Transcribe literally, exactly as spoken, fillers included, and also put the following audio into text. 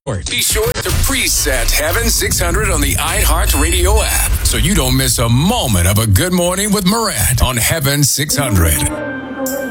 Be sure to preset Heaven six hundred on the iHeartRadio app so you don't miss a moment of a good morning with Morant on Heaven six hundred.